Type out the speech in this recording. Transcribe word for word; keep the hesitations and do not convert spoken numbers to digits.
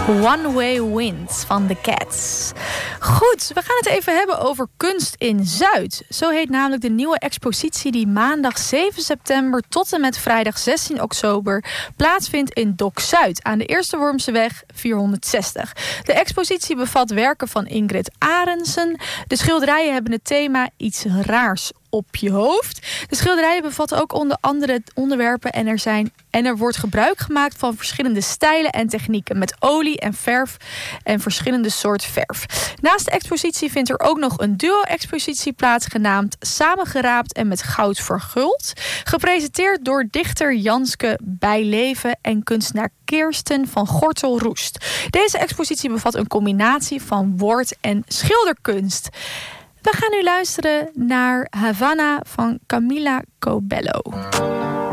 One Way Wind van The Cats. Goed, we gaan het even hebben over kunst in Zuid. Zo heet namelijk de nieuwe expositie die maandag zeven september tot en met vrijdag zestien oktober plaatsvindt in Dok Zuid aan de Eerste Wormseweg vierhonderdzestig. De expositie bevat werken van Ingrid Arendsen. De schilderijen hebben het thema iets raars op je hoofd. De schilderijen bevatten ook onder andere onderwerpen en er, zijn, en er wordt gebruik gemaakt van verschillende stijlen en technieken met olie en verf en verschillende soorten verf. Naast de expositie vindt er ook nog een duo-expositie plaats genaamd Samengeraapt en met goud verguld. Gepresenteerd door dichter Janske Bijleven en kunstenaar Kirsten van Gortel-Roest. Deze expositie bevat een combinatie van woord- en schilderkunst. We gaan nu luisteren naar Havana van Camila Cabello.